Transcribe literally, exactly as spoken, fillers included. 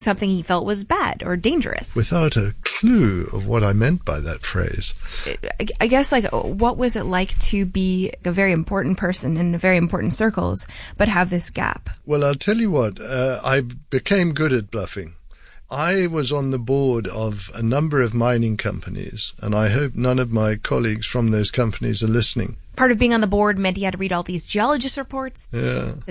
something he felt was bad or dangerous. Without a clue of what I meant by that phrase. I guess, like, what was it like to be a very important person in very important circles, but have this gap? Well, I'll tell you what, uh, I became good at bluffing. I was on the board of a number of mining companies, and I hope none of my colleagues from those companies are listening. Part of being on the board meant he had to read all these geologist reports. Yeah.